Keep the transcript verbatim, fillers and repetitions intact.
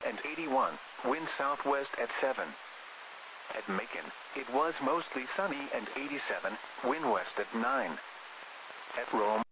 and eighty-one, wind southwest at seven. At Macon, it was mostly sunny and eighty-seven, wind west at nine. At Rome,